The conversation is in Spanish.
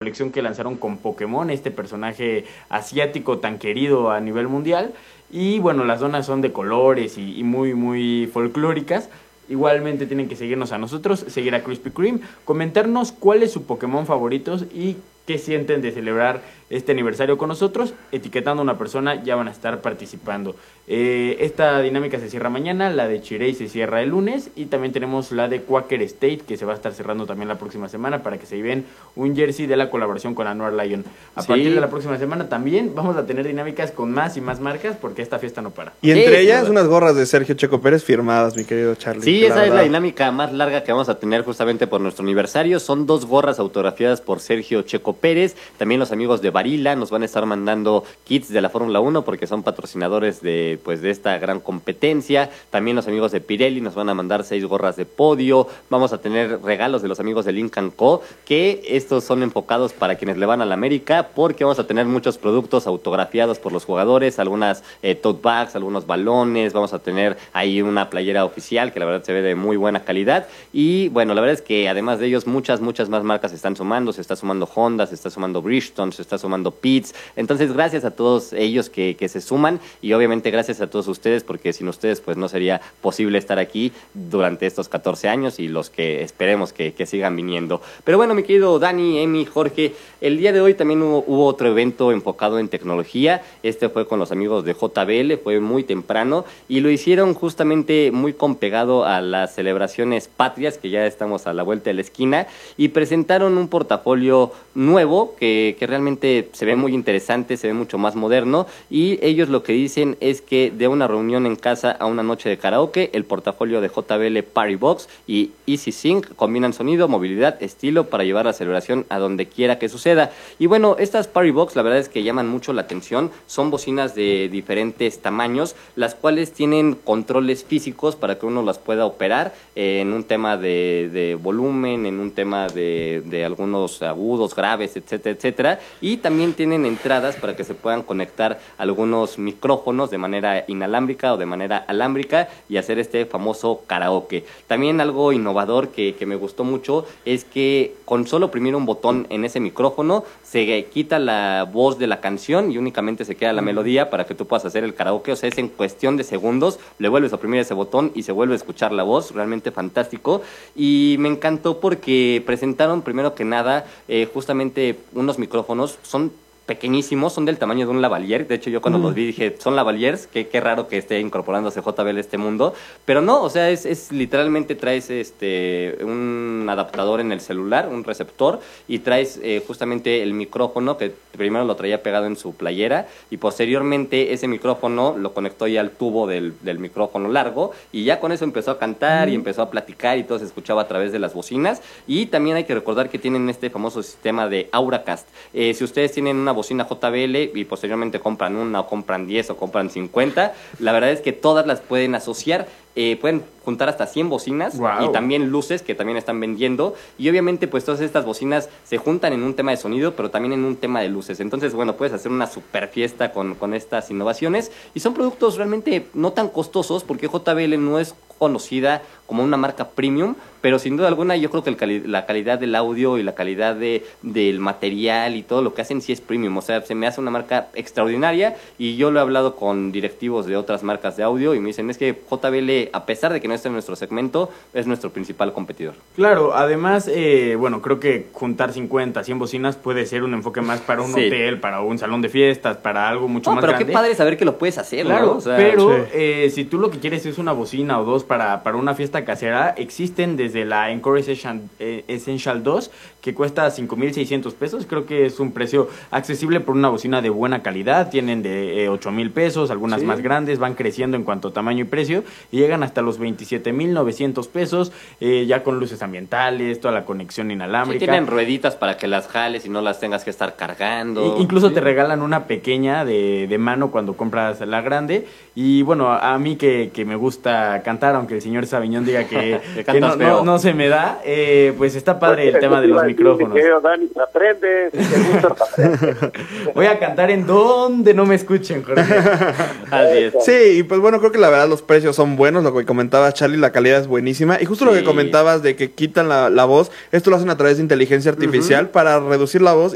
colección que lanzaron con Pokémon, este personaje asiático tan querido a nivel mundial. Y bueno, las donas son de colores y muy, muy folclóricas. Igualmente tienen que seguirnos a nosotros, seguir a Krispy Kreme, comentarnos cuál es su Pokémon favorito y qué sienten de celebrar este aniversario con nosotros. Etiquetando a una persona ya van a estar participando. Esta dinámica se cierra mañana, la de Chirey se cierra el lunes y también tenemos la de Quaker State que se va a estar cerrando también la próxima semana para que se lleven un jersey de la colaboración con Anwar Lion. A partir de la próxima semana también vamos a tener dinámicas con más y más marcas porque esta fiesta no para. Y entre ellas unas gorras de Sergio Checo Pérez firmadas, mi querido Charlie. Sí, esa es la dinámica más larga que vamos a tener justamente por nuestro aniversario. Son 2 gorras autografiadas por Sergio Checo Pérez. También los amigos de Barilla nos van a estar mandando kits de la Fórmula 1 porque son patrocinadores de esta gran competencia. También los amigos de Pirelli nos van a mandar 6 gorras de podio. Vamos a tener regalos de los amigos de Lincoln Co, que estos son enfocados para quienes le van a la América, porque vamos a tener muchos productos autografiados por los jugadores, algunas tote bags, algunos balones. Vamos a tener ahí una playera oficial que la verdad se ve de muy buena calidad. Y bueno, la verdad es que además de ellos muchas más marcas se están sumando. Se está sumando Honda, se está sumando Bridgestone, se está sumando Pitts. Entonces gracias a todos ellos que se suman y obviamente gracias a todos ustedes, porque sin ustedes pues no sería posible estar aquí durante estos 14 años y los que esperemos que sigan viniendo. Pero bueno, mi querido Dani, Emi, Jorge, el día de hoy también hubo otro evento enfocado en tecnología. Este fue con los amigos de JBL, fue muy temprano y lo hicieron justamente muy compegado a las celebraciones patrias, que ya estamos a la vuelta de la esquina, y presentaron un portafolio nuevo que realmente se ve muy interesante, se ve mucho más moderno, y ellos lo que dicen es que de una reunión en casa a una noche de karaoke, el portafolio de JBL Party Box y Easy Sync combinan sonido, movilidad, estilo para llevar la celebración a donde quiera que suceda. Y bueno, estas Party Box la verdad es que llaman mucho la atención. Son bocinas de diferentes tamaños, las cuales tienen controles físicos para que uno las pueda operar en un tema de volumen, en un tema de algunos agudos, graves, etcétera, etcétera. Y también tienen entradas para que se puedan conectar algunos micrófonos de manera inalámbrica o de manera alámbrica y hacer este famoso karaoke. También algo innovador que me gustó mucho es que con solo oprimir un botón en ese micrófono se quita la voz de la canción y únicamente se queda la melodía para que tú puedas hacer el karaoke. O sea, es en cuestión de segundos, le vuelves a oprimir ese botón y se vuelve a escuchar la voz. Realmente fantástico. Y me encantó porque presentaron primero que nada justamente unos micrófonos. Son pequeñísimos, son del tamaño de un lavalier. De hecho, yo cuando los vi dije, son lavaliers, qué raro que esté incorporándose JBL a este mundo. Pero no, o sea, es literalmente traes un adaptador en el celular, un receptor, y traes justamente el micrófono, que primero lo traía pegado en su playera, y posteriormente ese micrófono lo conectó ya al tubo del micrófono largo, y ya con eso empezó a cantar y empezó a platicar, y todo se escuchaba a través de las bocinas. Y también hay que recordar que tienen este famoso sistema de Auracast. Si ustedes tienen una bocina JBL y posteriormente compran una o compran 10 o compran 50, la verdad es que todas las pueden asociar. Pueden juntar hasta 100 bocinas. Wow. Y también luces que también están vendiendo, y obviamente pues todas estas bocinas se juntan en un tema de sonido pero también en un tema de luces. Entonces bueno, puedes hacer una super fiesta con estas innovaciones, y son productos realmente no tan costosos porque JBL no es conocida como una marca premium, pero sin duda alguna yo creo que la calidad del audio y la calidad del material y todo lo que hacen sí es premium. O sea, se me hace una marca extraordinaria, y yo lo he hablado con directivos de otras marcas de audio y me dicen, es que JBL, a pesar de que no esté en nuestro segmento, es nuestro principal competidor. Claro, además, bueno, creo que juntar 50, 100 bocinas puede ser un enfoque más para un hotel, para un salón de fiestas, para algo mucho más grande. Pero qué padre saber que lo puedes hacer, claro, ¿no? O sea, pero si tú lo que quieres es una bocina o dos para una fiesta casera, existen desde la Encore Essential 2, que cuesta 5,600 pesos. Creo que es un precio accesible por una bocina de buena calidad. Tienen de 8,000 pesos, algunas más grandes, van creciendo en cuanto a tamaño y precio, y llegan hasta los 27,900 pesos, ya con luces ambientales, toda la conexión inalámbrica. Sí, tienen rueditas para que las jales y no las tengas que estar cargando. Incluso te regalan una pequeña de mano cuando compras la grande. Y bueno, a mí que me gusta cantar, aunque el señor Sabiñón diga que no se me da, pues está padre el tema de los micrófonos. Dani, aprende, si te gusta, aprende. Voy a cantar en donde no me escuchen, Jorge. Así es. Sí, y pues bueno, creo que la verdad los precios son buenos. Lo que comentabas, Charlie, la calidad es buenísima. Y justo lo que comentabas de que quitan la voz, esto lo hacen a través de inteligencia artificial para reducir la voz